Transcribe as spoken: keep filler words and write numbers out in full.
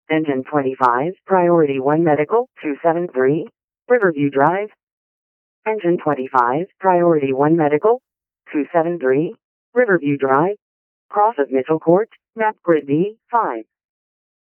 Engine twenty-five, Priority one Medical, two seven three, Riverview Drive. Engine twenty-five, Priority one Medical, two seven three, Riverview Drive. Cross of Mitchell Court, Map Grid B, five.